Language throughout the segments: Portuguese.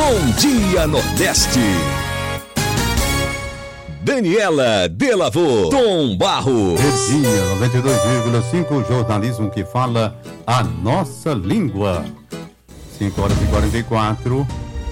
Bom Dia Nordeste. Daniela Delavô, Tom Barros. Dia 92,5, jornalismo que fala a nossa língua. 5h44.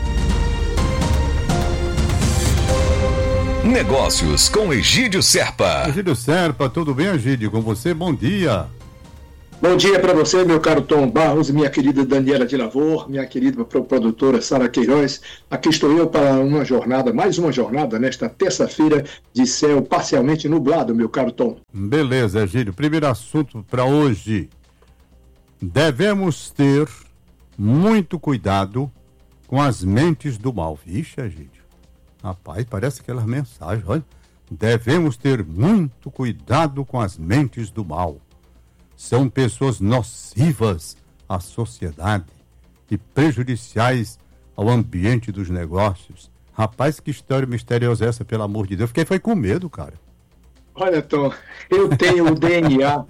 Negócios com Egídio Serpa. Egídio Serpa, tudo bem, Egídio? Com você, bom dia. Bom dia para você, meu caro Tom Barros, minha querida Daniela Delavô, minha querida produtora Sara Queiroz. Aqui estou eu para mais uma jornada nesta terça-feira de céu parcialmente nublado, meu caro Tom. Beleza, Egídio. Primeiro assunto para hoje. Devemos ter muito cuidado com as mentes do mal. Vixe, Egídio. Rapaz, parece aquelas mensagens, olha. Devemos ter muito cuidado com as mentes do mal. São pessoas nocivas à sociedade e prejudiciais ao ambiente dos negócios. Rapaz, que história misteriosa é essa, pelo amor de Deus. Fiquei foi com medo, cara. Olha, Tom, eu tenho o DNA.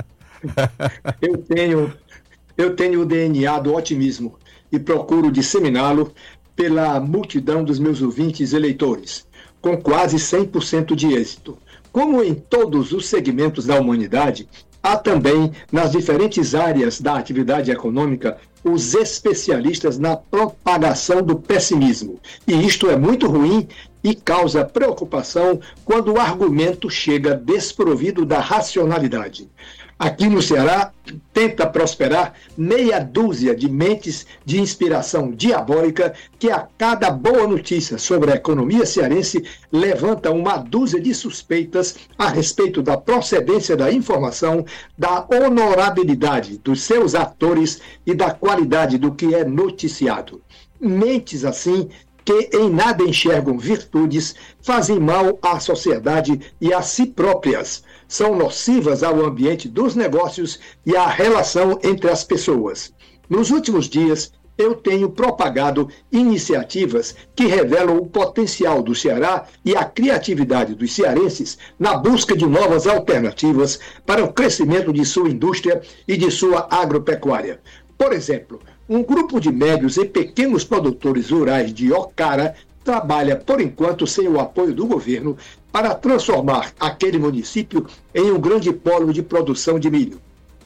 Eu tenho o DNA do otimismo e procuro disseminá-lo pela multidão dos meus ouvintes eleitores, com quase 100% de êxito. Como em todos os segmentos da humanidade, há também, nas diferentes áreas da atividade econômica, os especialistas na propagação do pessimismo. E isto é muito ruim e causa preocupação quando o argumento chega desprovido da racionalidade. Aqui no Ceará, tenta prosperar meia dúzia de mentes de inspiração diabólica que a cada boa notícia sobre a economia cearense levanta uma dúzia de suspeitas a respeito da procedência da informação, da honorabilidade dos seus atores e da qualidade do que é noticiado. Mentes assim que em nada enxergam virtudes, fazem mal à sociedade e a si próprias. São nocivas ao ambiente dos negócios e à relação entre as pessoas. Nos últimos dias, eu tenho propagado iniciativas que revelam o potencial do Ceará e a criatividade dos cearenses na busca de novas alternativas para o crescimento de sua indústria e de sua agropecuária. Por exemplo, um grupo de médios e pequenos produtores rurais de Ocara trabalha, por enquanto, sem o apoio do governo, para transformar aquele município em um grande polo de produção de milho.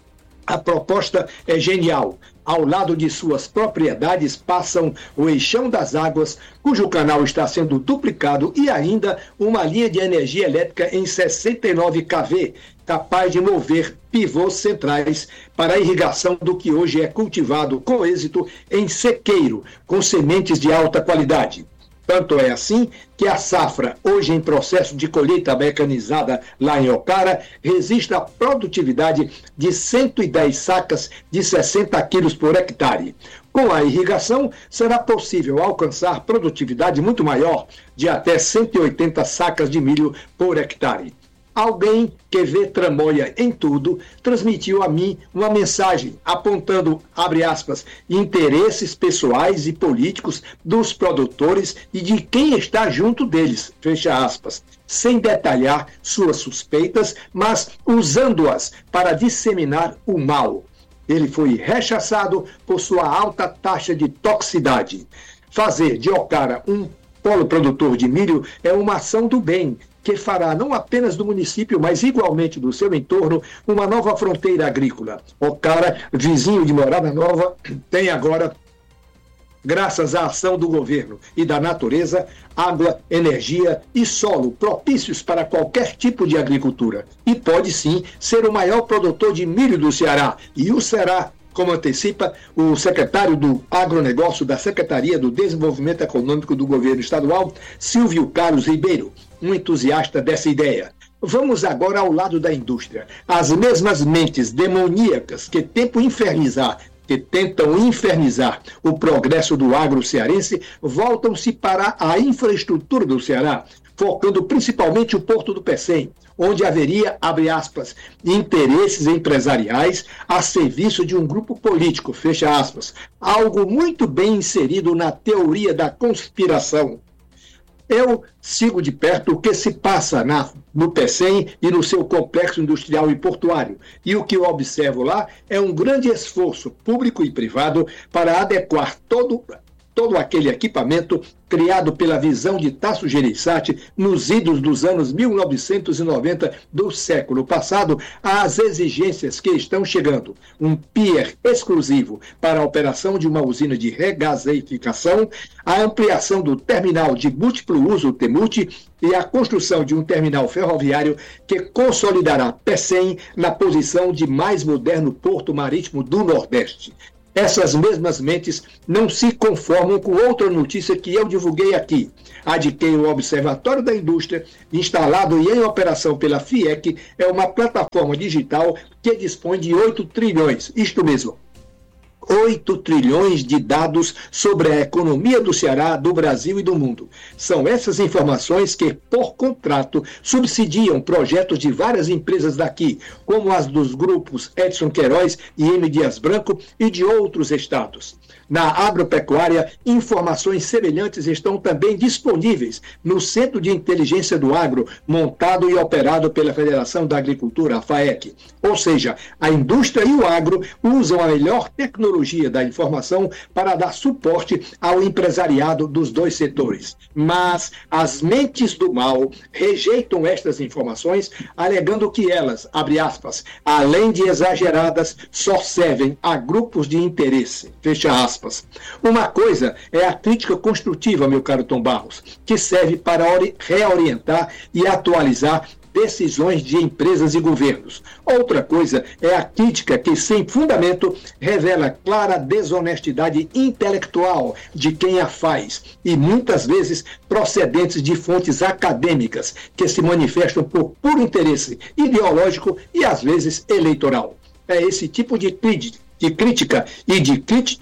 A proposta é genial. Ao lado de suas propriedades passam o Eixão das Águas, cujo canal está sendo duplicado, e ainda uma linha de energia elétrica em 69 kV, capaz de mover pivôs centrais para a irrigação do que hoje é cultivado com êxito em sequeiro, com sementes de alta qualidade. Tanto é assim que a safra, hoje em processo de colheita mecanizada lá em Ocara, resiste à produtividade de 110 sacas de 60 quilos por hectare. Com a irrigação, será possível alcançar produtividade muito maior, de até 180 sacas de milho por hectare. Alguém que vê tramóia em tudo transmitiu a mim uma mensagem apontando, abre aspas, interesses pessoais e políticos dos produtores e de quem está junto deles, fecha aspas, sem detalhar suas suspeitas, mas usando-as para disseminar o mal. Ele foi rechaçado por sua alta taxa de toxicidade. Fazer de Ocara um polo produtor de milho é uma ação do bem, que fará não apenas do município, mas igualmente do seu entorno, uma nova fronteira agrícola. Ocara, vizinho de Morada Nova, tem agora, graças à ação do governo e da natureza, água, energia e solo propícios para qualquer tipo de agricultura. E pode sim ser o maior produtor de milho do Ceará. E o será, como antecipa o secretário do Agronegócio da Secretaria do Desenvolvimento Econômico do Governo Estadual, Silvio Carlos Ribeiro, um entusiasta dessa ideia. Vamos agora ao lado da indústria. As mesmas mentes demoníacas que tentam infernizar o progresso do agro cearense voltam-se para a infraestrutura do Ceará, focando principalmente o Porto do Pecém, onde haveria, abre aspas, interesses empresariais a serviço de um grupo político, fecha aspas, algo muito bem inserido na teoria da conspiração. Eu sigo de perto o que se passa no Pecém e no seu complexo industrial e portuário. E o que eu observo lá é um grande esforço público e privado para adequar todo todo aquele equipamento criado pela visão de Tasso Gereissati nos idos dos anos 1990 do século passado às exigências que estão chegando. Um pier exclusivo para a operação de uma usina de regaseificação, a ampliação do terminal de múltiplo uso TEMUT e a construção de um terminal ferroviário que consolidará Pecém na posição de mais moderno porto marítimo do Nordeste. Essas mesmas mentes não se conformam com outra notícia que eu divulguei aqui, a de que o Observatório da Indústria, instalado e em operação pela FIEC, é uma plataforma digital que dispõe de 8 trilhões, isto mesmo, 8 trilhões de dados sobre a economia do Ceará, do Brasil e do mundo. São essas informações que, por contrato, subsidiam projetos de várias empresas daqui, como as dos grupos Edson Queiroz e M. Dias Branco e de outros estados. Na agropecuária, informações semelhantes estão também disponíveis no Centro de Inteligência do Agro, montado e operado pela Federação da Agricultura, a FAEC. Ou seja, a indústria e o agro usam a melhor tecnologia da informação para dar suporte ao empresariado dos dois setores. Mas as mentes do mal rejeitam estas informações, alegando que elas, abre aspas, além de exageradas, só servem a grupos de interesse, fecha aspas. Uma coisa é a crítica construtiva, meu caro Tom Barros, que serve para reorientar e atualizar decisões de empresas e governos. Outra coisa é a crítica que, sem fundamento, revela clara desonestidade intelectual de quem a faz e, muitas vezes, procedentes de fontes acadêmicas que se manifestam por puro interesse ideológico e, às vezes, eleitoral. É esse tipo de crítica e de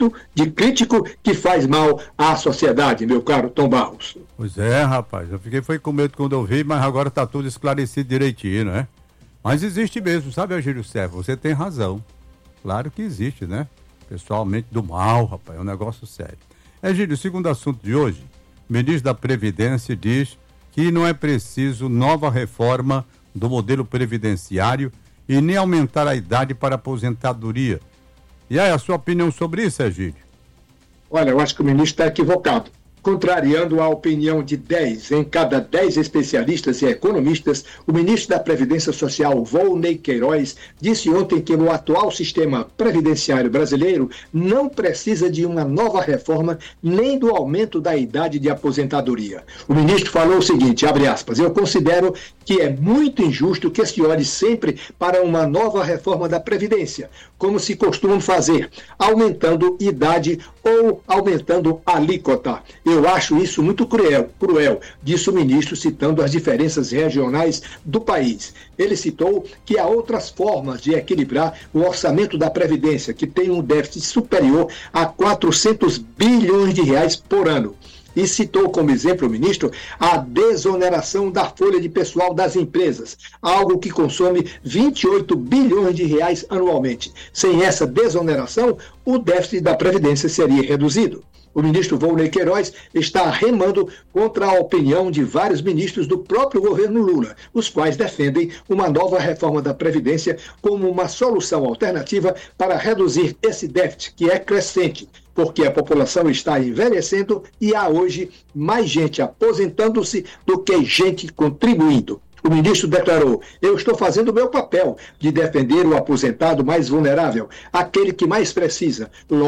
crítico que faz mal à sociedade, meu caro Tom Barros. Pois é, rapaz, eu foi com medo quando eu vi, mas agora está tudo esclarecido direitinho, né? Mas existe mesmo, sabe, Agílio Servo? Você tem razão. Claro que existe, né? Pessoalmente do mal, rapaz, é um negócio sério. Agílio, o segundo assunto de hoje, o ministro da Previdência diz que não é preciso nova reforma do modelo previdenciário e nem aumentar a idade para aposentadoria. E aí, a sua opinião sobre isso, Egídio? Olha, eu acho que o ministro está equivocado. Contrariando a opinião de 10 em cada 10 especialistas e economistas, o ministro da Previdência Social, Volney Queiroz, disse ontem que o atual sistema previdenciário brasileiro não precisa de uma nova reforma nem do aumento da idade de aposentadoria. O ministro falou o seguinte, abre aspas, eu considero que é muito injusto que se olhe sempre para uma nova reforma da Previdência, como se costumam fazer, aumentando idade ou aumentando alíquota. Eu acho isso muito cruel, disse o ministro, citando as diferenças regionais do país. Ele citou que há outras formas de equilibrar o orçamento da Previdência, que tem um déficit superior a 400 bilhões de reais por ano. E citou como exemplo, o ministro, a desoneração da folha de pessoal das empresas, algo que consome 28 bilhões de reais anualmente. Sem essa desoneração, o déficit da Previdência seria reduzido. O ministro Volney Queiroz está remando contra a opinião de vários ministros do próprio governo Lula, os quais defendem uma nova reforma da Previdência como uma solução alternativa para reduzir esse déficit, que é crescente, porque a população está envelhecendo e há hoje mais gente aposentando-se do que gente contribuindo. O ministro declarou, eu estou fazendo o meu papel de defender o aposentado mais vulnerável, aquele que mais precisa.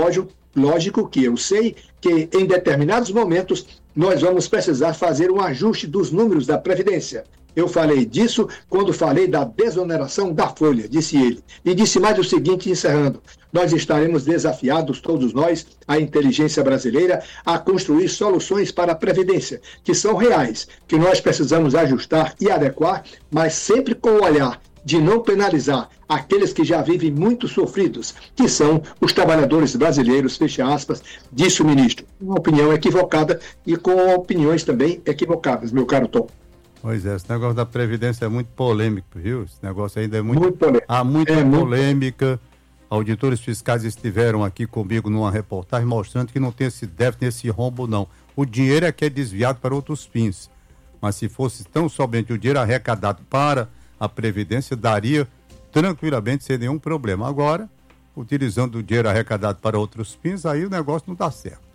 Lógico que eu sei que em determinados momentos nós vamos precisar fazer um ajuste dos números da Previdência. Eu falei disso quando falei da desoneração da folha, disse ele. E disse mais o seguinte, encerrando, nós estaremos desafiados, todos nós, a inteligência brasileira, a construir soluções para a Previdência, que são reais, que nós precisamos ajustar e adequar, mas sempre com o olhar de não penalizar aqueles que já vivem muito sofridos, que são os trabalhadores brasileiros, fecha aspas, disse o ministro. Uma opinião equivocada e com opiniões também equivocadas, meu caro Tom. Pois é, esse negócio da Previdência é muito polêmico, viu? Esse negócio ainda é muito polêmico. Há muita polêmica. Auditores fiscais estiveram aqui comigo numa reportagem mostrando que não tem esse déficit, esse rombo, não. O dinheiro é que é desviado para outros fins. Mas se fosse tão somente o dinheiro arrecadado para a Previdência, daria tranquilamente sem nenhum problema. Agora, utilizando o dinheiro arrecadado para outros fins, aí o negócio não dá certo.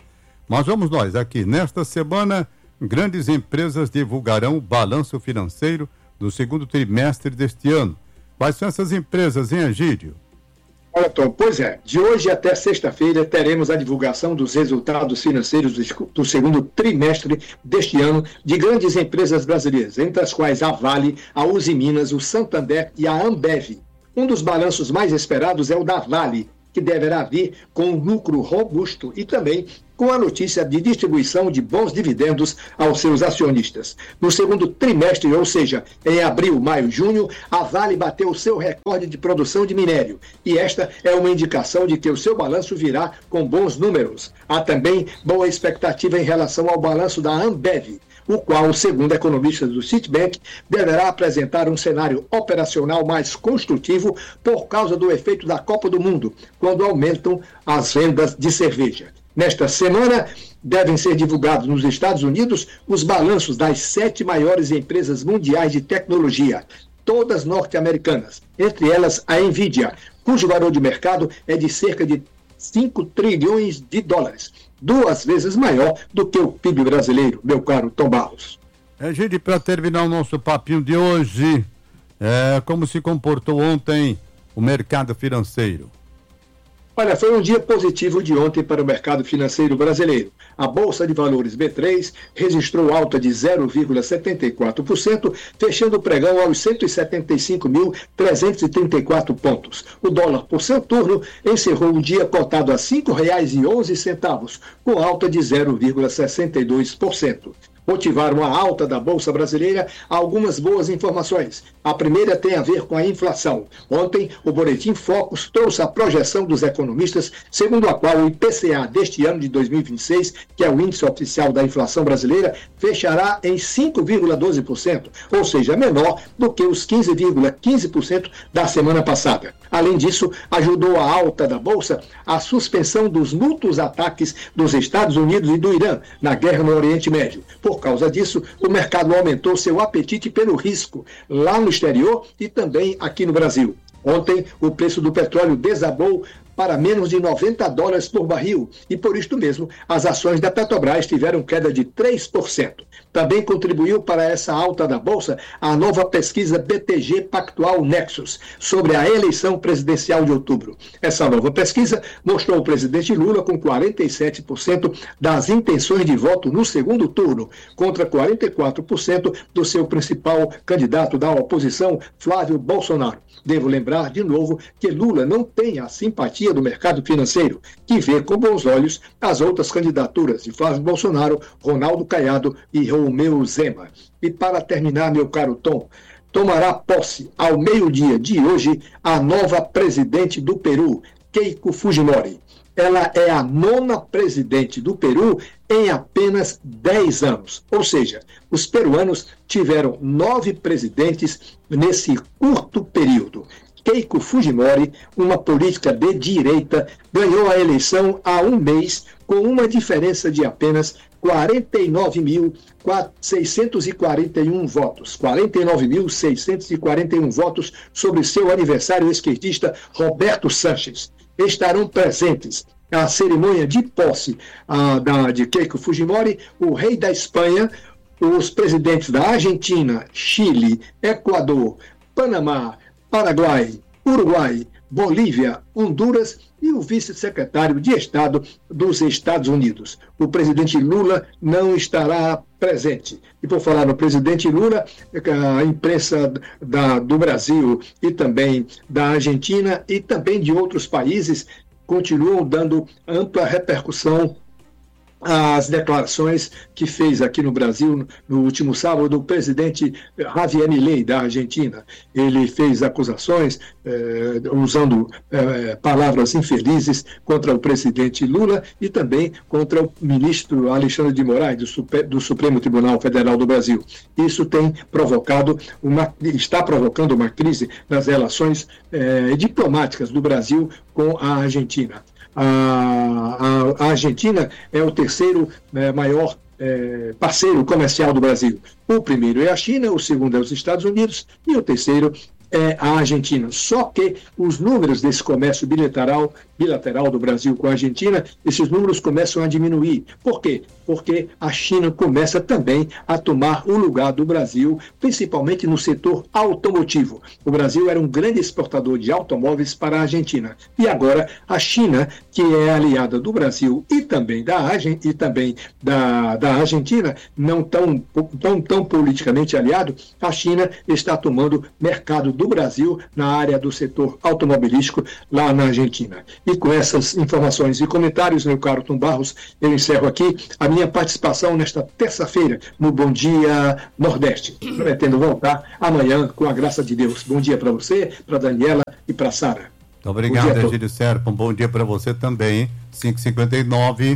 Mas vamos nós aqui. Nesta semana, grandes empresas divulgarão o balanço financeiro do segundo trimestre deste ano. Quais são essas empresas, hein, Egídio? Olha, Tom, pois é, de hoje até sexta-feira teremos a divulgação dos resultados financeiros do segundo trimestre deste ano de grandes empresas brasileiras, entre as quais a Vale, a Uzi Minas, o Santander e a Ambev. Um dos balanços mais esperados é o da Vale, que deverá vir com um lucro robusto e também com a notícia de distribuição de bons dividendos aos seus acionistas. No segundo trimestre, ou seja, em abril, maio, junho, a Vale bateu o seu recorde de produção de minério. E esta é uma indicação de que o seu balanço virá com bons números. Há também boa expectativa em relação ao balanço da Ambev, o qual, segundo economistas do Citibank, deverá apresentar um cenário operacional mais construtivo por causa do efeito da Copa do Mundo, quando aumentam as vendas de cerveja. Nesta semana, devem ser divulgados nos Estados Unidos os balanços das 7 maiores empresas mundiais de tecnologia, todas norte-americanas, entre elas a Nvidia, cujo valor de mercado é de cerca de 5 trilhões de dólares, 2 vezes maior do que o PIB brasileiro, meu caro Tom Barros. Gente, para terminar o nosso papinho de hoje, como se comportou ontem o mercado financeiro? Olha, foi um dia positivo de ontem para o mercado financeiro brasileiro. A Bolsa de Valores B3 registrou alta de 0,74%, fechando o pregão aos 175.334 pontos. O dólar, por seu turno, encerrou o dia cotado a R$ 5,11, com alta de 0,62%. Motivaram a alta da Bolsa Brasileira algumas boas informações. A primeira tem a ver com a inflação. Ontem, o Boletim Focus trouxe a projeção dos economistas, segundo a qual o IPCA deste ano de 2026, que é o índice oficial da inflação brasileira, fechará em 5,12%, ou seja, menor do que os 15,15% da semana passada. Além disso, ajudou a alta da Bolsa a suspensão dos mútuos ataques dos Estados Unidos e do Irã na guerra no Oriente Médio. Por causa disso, o mercado aumentou seu apetite pelo risco lá no exterior e também aqui no Brasil. Ontem, o preço do petróleo desabou para menos de $90 por barril e, por isto mesmo, as ações da Petrobras tiveram queda de 3%. Também contribuiu para essa alta da Bolsa a nova pesquisa BTG Pactual Nexus sobre a eleição presidencial de outubro. Essa nova pesquisa mostrou o presidente Lula com 47% das intenções de voto no segundo turno, contra 44% do seu principal candidato da oposição, Flávio Bolsonaro. Devo lembrar de novo que Lula não tem a simpatia do mercado financeiro, que vê com bons olhos as outras candidaturas de Flávio Bolsonaro, Ronaldo Caiado e Romeu Zema. E para terminar, meu caro Tom, tomará posse ao meio-dia de hoje a nova presidente do Peru, Keiko Fujimori. Ela é a 9ª presidente do Peru em apenas 10 anos. Ou seja, os peruanos tiveram 9 presidentes nesse curto período. Keiko Fujimori, uma política de direita, ganhou a eleição há um mês com uma diferença de apenas 49.641 votos. 49.641 votos sobre seu adversário esquerdista Roberto Sanches. Estarão presentes na cerimônia de posse de Keiko Fujimori, o rei da Espanha, os presidentes da Argentina, Chile, Equador, Panamá, Paraguai, Uruguai, Bolívia, Honduras e o vice-secretário de Estado dos Estados Unidos. O presidente Lula não estará presente. E por falar no presidente Lula, a imprensa do Brasil e também da Argentina e também de outros países continuam dando ampla repercussão às declarações que fez aqui no Brasil no último sábado o presidente Javier Milei, da Argentina. Ele fez acusações usando palavras infelizes contra o presidente Lula e também contra o ministro Alexandre de Moraes, do Supremo Tribunal Federal do Brasil. Isso está provocando uma crise nas relações diplomáticas do Brasil com a Argentina. A Argentina é o terceiro maior parceiro comercial do Brasil. O primeiro é a China, o segundo é os Estados Unidos e o terceiro é a Argentina. Só que os números desse comércio bilateral do Brasil com a Argentina, esses números começam a diminuir. Por quê? Porque a China começa também a tomar o lugar do Brasil, principalmente no setor automotivo. O Brasil era um grande exportador de automóveis para a Argentina. E agora a China, que é aliada do Brasil e também da Argentina, não tão politicamente aliado, a China está tomando mercado do Brasil na área do setor automobilístico lá na Argentina. E com essas informações e comentários, meu caro Tom Barros, eu encerro aqui a minha participação nesta terça-feira no Bom Dia Nordeste, prometendo voltar amanhã com a graça de Deus. Bom dia para você, para Daniela e para Sara. Muito obrigado, Egídio Serpa. Um bom dia para você também, hein? 5h59.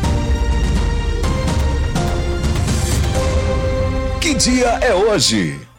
Que dia é hoje?